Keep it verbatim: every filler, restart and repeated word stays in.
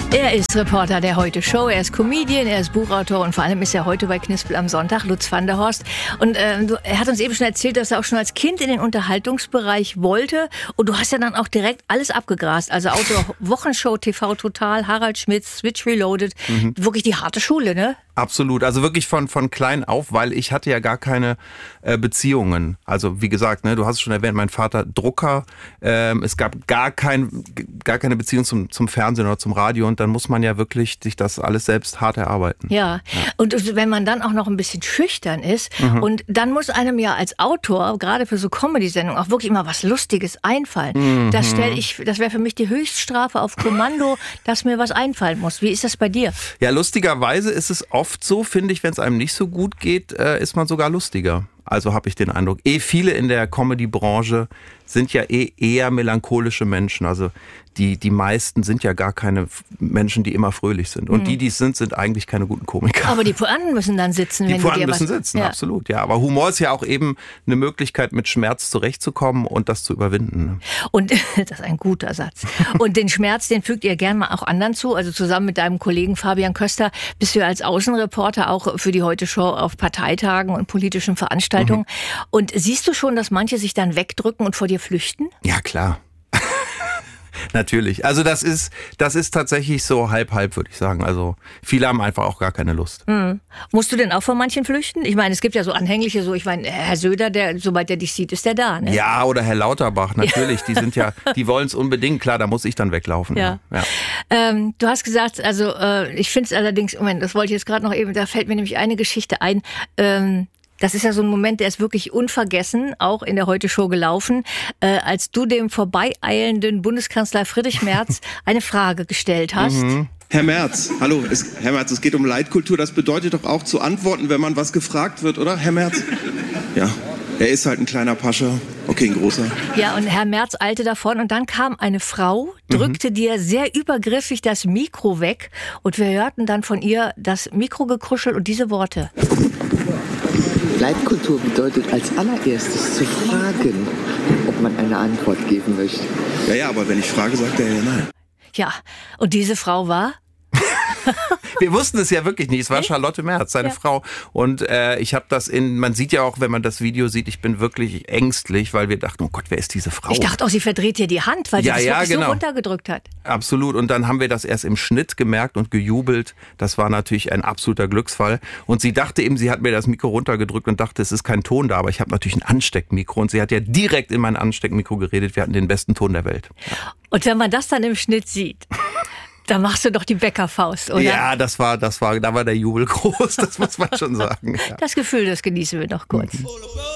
Er ist Reporter der Heute-Show, er ist Comedian, er ist Buchautor und vor allem ist er heute bei Knispel am Sonntag, Lutz van der Horst. Und äh, er hat uns eben schon erzählt, dass er auch schon als Kind in den Unterhaltungsbereich wollte. Und du hast ja dann auch direkt alles abgegrast. Also Outdoor, Wochenshow, T V Total, Harald Schmidt, Switch Reloaded. Mhm. Wirklich die harte Schule, ne? Absolut, also wirklich von von klein auf, weil ich hatte ja gar keine äh, Beziehungen. Also wie gesagt, ne, du hast es schon erwähnt, mein Vater Drucker. Ähm, es gab gar kein gar keine Beziehung zum zum Fernsehen oder zum Radio und dann muss man ja wirklich sich das alles selbst hart erarbeiten. Ja, ja. Und wenn man dann auch noch ein bisschen schüchtern ist mhm. und dann muss einem ja als Autor gerade für so Comedy-Sendungen auch wirklich immer was Lustiges einfallen. Mhm. Das stelle ich, das wäre für mich die Höchststrafe auf Kommando, dass mir was einfallen muss. Wie ist das bei dir? Ja, lustigerweise ist es oft Oft so, finde ich, wenn es einem nicht so gut geht, äh, ist man sogar lustiger. Also habe ich den Eindruck. Eh viele in der Comedy-Branche sind ja eh eher melancholische Menschen. Also die die meisten sind ja gar keine Menschen, die immer fröhlich sind. Und mhm. die, die es sind, sind eigentlich keine guten Komiker. Aber die Pointen müssen dann sitzen. Die wenn Pointen die dir müssen was... sitzen, ja. absolut. Ja, aber Humor ist ja auch eben eine Möglichkeit, mit Schmerz zurechtzukommen und das zu überwinden. Und das ist ein guter Satz. Und den Schmerz, den fügt ihr gerne mal auch anderen zu. Also zusammen mit deinem Kollegen Fabian Köster bist du ja als Außenreporter auch für die Heute-Show auf Parteitagen und politischen Veranstaltungen. Mhm. Und siehst du schon, dass manche sich dann wegdrücken und vor dir flüchten? Ja, klar. Natürlich. Also das ist das ist tatsächlich so halb-halb, würde ich sagen. Also viele haben einfach auch gar keine Lust. Mhm. Musst du denn auch vor manchen flüchten? Ich meine, es gibt ja so Anhängliche, so ich meine, Herr Söder, der, sobald der dich sieht, ist der da, ne? Ja, oder Herr Lauterbach, natürlich. Ja. Die sind ja, die wollen es unbedingt. Klar, da muss ich dann weglaufen. Ja. Ja. Ähm, du hast gesagt, also äh, ich finde es allerdings, Moment, das wollte ich jetzt gerade noch eben, da fällt mir nämlich eine Geschichte ein. Ähm, Das ist ja so ein Moment, der ist wirklich unvergessen, auch in der Heute-Show gelaufen, äh, als du dem vorbeieilenden Bundeskanzler Friedrich Merz eine Frage gestellt hast. Mhm. Herr Merz, hallo, es, Herr Merz, es geht um Leitkultur, das bedeutet doch auch zu antworten, wenn man was gefragt wird, oder, Herr Merz? Ja, er ist halt ein kleiner Pascha, okay, ein großer. Ja, und Herr Merz eilte davon und dann kam eine Frau, drückte mhm. dir sehr übergriffig das Mikro weg und wir hörten dann von ihr das Mikrogekruschel und diese Worte. Leitkultur bedeutet als allererstes zu fragen, ob man eine Antwort geben möchte. Ja, ja, aber wenn ich frage, sagt er ja nein. Ja, und diese Frau war? Wir wussten es ja wirklich nicht. Es war Charlotte Merz, seine ja. Frau. Und äh, ich habe das in, man sieht ja auch, wenn man das Video sieht, ich bin wirklich ängstlich, weil wir dachten, oh Gott, wer ist diese Frau? Ich dachte auch, sie verdreht dir die Hand, weil sie ja, das ja, wirklich genau. so runtergedrückt hat. Absolut. Und dann haben wir das erst im Schnitt gemerkt und gejubelt. Das war natürlich ein absoluter Glücksfall. Und sie dachte eben, sie hat mir das Mikro runtergedrückt und dachte, es ist kein Ton da. Aber ich habe natürlich ein Ansteckmikro. Und sie hat ja direkt in mein Ansteckmikro geredet. Wir hatten den besten Ton der Welt. Ja. Und wenn man das dann im Schnitt sieht... Da machst du doch die Bäckerfaust, oder? Ja, das war, das war, da war der Jubel groß, das muss man schon sagen. Ja. Das Gefühl, das genießen wir noch kurz. Mhm.